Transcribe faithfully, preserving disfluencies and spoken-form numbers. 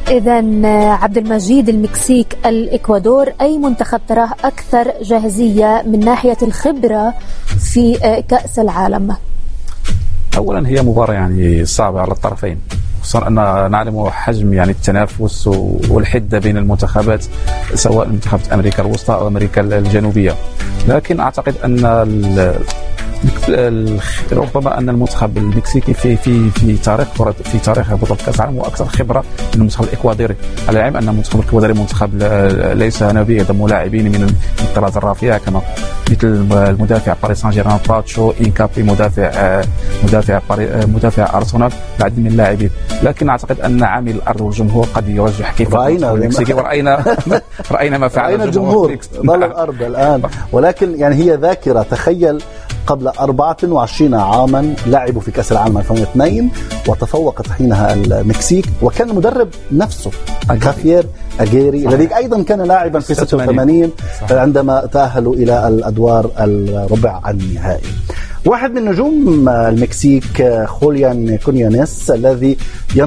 إذن عبد المجيد، المكسيك الإكوادور، أي منتخب تراه أكثر جاهزية من ناحية الخبرة في كأس العالم؟ أولا هي مباراة يعني صعبة على الطرفين، خصوصا أن نعلم حجم يعني التنافس والحدة بين المنتخبات سواء منتخبات أمريكا الوسطى أو أمريكا الجنوبية. لكن أعتقد أن ربما أن المنتخب المكسيكي في في في تاريخ في تاريخ بطولة كأس العالم هو أكثر خبرة من المنتخب الإكوادوري، على العلم أن المنتخب الإكوادوري منتخب ليس نبي، يضم لاعبين من الطراز الرفيع كما مثل المدافع باريس سان جيرمان باتشو، إنكابي مدافع مدافع مدافع أرسنال، العديد من اللاعبين. لكن أعتقد أن عامل الأرض والجمهور قد يرجح كيف رأينا المكسيكي، ورأينا رأينا ما فعل الجمهور ضل الأرض الآن. ولكن يعني هي ذاكرة، تخيل قبل أربعة وعشرين عاما لعبوا في كأس العالم ألفين واثنين وتفوقت حينها المكسيك، وكان المدرب نفسه خافير أجيري الذي أيضا كان لاعبا في ستة وثمانين عندما تأهلوا إلى الأدوار الربع النهائي. واحد من نجوم المكسيك خوليان كونيانيس الذي